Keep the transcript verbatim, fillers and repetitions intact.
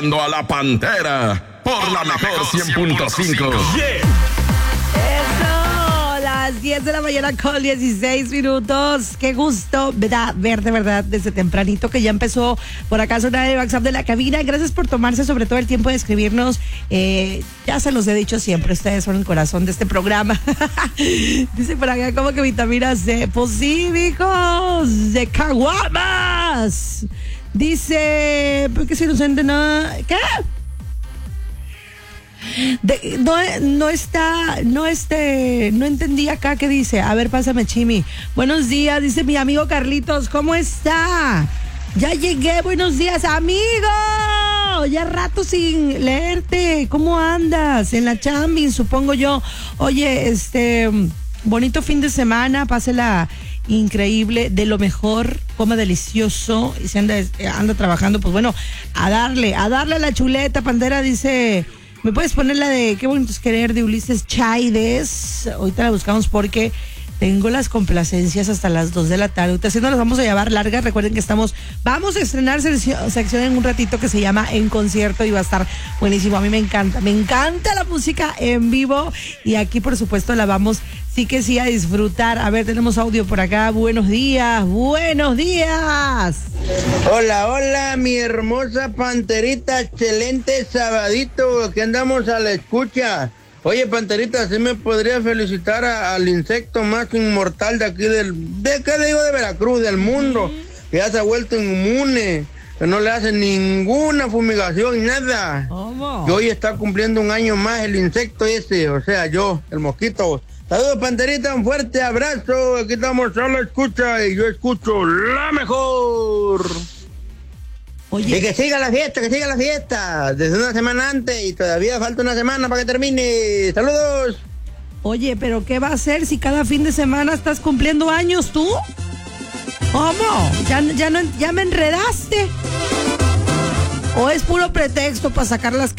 A la Pantera por, por la, la mejor cien punto cinco. Yeah. Eso, las diez de la mañana con dieciséis minutos. Qué gusto, ¿verdad? Ver de verdad desde tempranito que ya empezó por acá sonar el WhatsApp de la cabina. Gracias por tomarse sobre todo el tiempo de escribirnos. Eh, ya se los he dicho siempre, ustedes son el corazón de este programa. Dice por acá como que vitamina C. Pues sí, mijos, de caguamas. Dice, porque si no se entiende nada, ¿qué? De, no, no está, no este, no entendí acá qué dice. A ver, pásame, Chimi. Buenos días, dice mi amigo Carlitos, ¿cómo está? Ya llegué, buenos días, amigo. Ya rato sin leerte. ¿Cómo andas? En la chambi, supongo yo. Oye, este, bonito fin de semana, pásela increíble, de lo mejor, coma delicioso y se anda, anda trabajando, pues bueno, a darle, a darle a la chuleta. Pantera dice, ¿me puedes poner la de Qué bonito es querer de Ulises Chaides? Ahorita la buscamos porque tengo las complacencias hasta las dos de la tarde. Ahorita sí nos las vamos a llevar largas. Recuerden que estamos, vamos a estrenar sección, sección en un ratito que se llama En Concierto y va a estar buenísimo. A mí me encanta, me encanta la música en vivo y aquí por supuesto la vamos sí que sí a disfrutar. A ver, tenemos audio por acá. Buenos días, buenos días. Hola, hola, mi hermosa Panterita, excelente sabadito, que andamos a la escucha. Oye, Panterita, ¿sí me podría felicitar a, al insecto más inmortal de aquí del, de qué digo, de Veracruz, del mundo, que ya se ha vuelto inmune, que no le hacen ninguna fumigación, nada. ¿Cómo? Que hoy está cumpliendo un año más el insecto ese, o sea, yo, el mosquito. Saludos, Panterita, un fuerte abrazo. Aquí estamos a la escucha y yo escucho la mejor. Oye. Y que siga la fiesta, que siga la fiesta. Desde una semana antes y todavía falta una semana para que termine. Saludos. Oye, pero ¿qué va a hacer si cada fin de semana estás cumpliendo años tú? ¿Cómo? ¿Ya, ya, no, ya me enredaste? ¿O es puro pretexto para sacar las